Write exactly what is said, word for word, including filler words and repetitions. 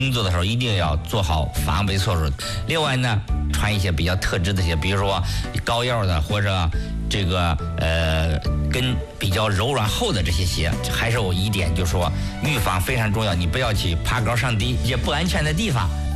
工作的时候一定要做好防备措施。另外呢，穿一些比较特制的鞋，比如说高腰的或者这个呃跟比较柔软厚的这些鞋。还是有一点就是说，预防非常重要，你不要去爬高上低一些不安全的地方。